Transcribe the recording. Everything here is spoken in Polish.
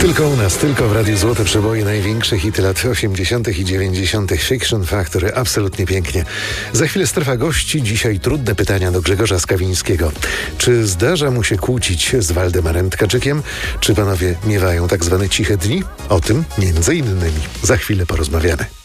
Tylko u nas, tylko w Radiu Złote Przeboje, największe hity lat 80. i 90. Fiction Factory, absolutnie pięknie. Za chwilę strefa gości, dzisiaj trudne pytania do Grzegorza Skawińskiego. Czy zdarza mu się kłócić z Waldemarem Tkaczykiem? Czy panowie miewają tak zwane ciche dni? O tym między innymi za chwilę porozmawiamy.